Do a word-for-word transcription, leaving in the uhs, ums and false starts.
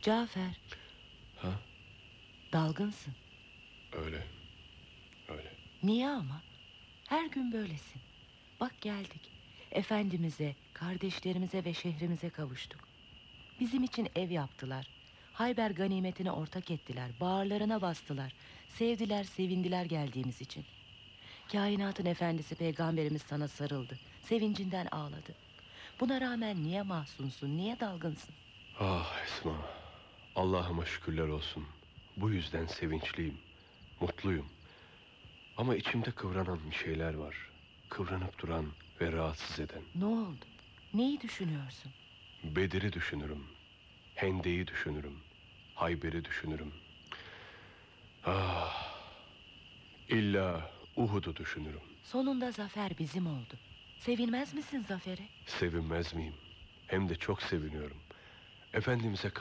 Cafer, Ha? dalgınsın. Öyle. Öyle. Niye ama? Her gün böylesin. Bak geldik. Efendimiz'e, kardeşlerimize ve şehrimize kavuştuk. Bizim için ev yaptılar. Hayber ganimetine ortak ettiler. Bağırlarına bastılar. Sevdiler, sevindiler geldiğimiz için. Kainatın efendisi peygamberimiz sana sarıldı. Sevincinden ağladı. Buna rağmen niye mahzunsun, niye dalgınsın? Ah Esma, Allah'ıma şükürler olsun. Bu yüzden sevinçliyim, mutluyum. Ama içimde kıvranan bir şeyler var. Kıvranıp duran ve rahatsız eden. Ne oldu? Neyi düşünüyorsun? Bedir'i düşünürüm. Hende'yi düşünürüm. Hayber'i düşünürüm. Ah, illa Uhud'u düşünürüm. Sonunda zafer bizim oldu. Sevinmez misin zafere? Sevinmez miyim? Hem de çok seviniyorum. Efendimiz'e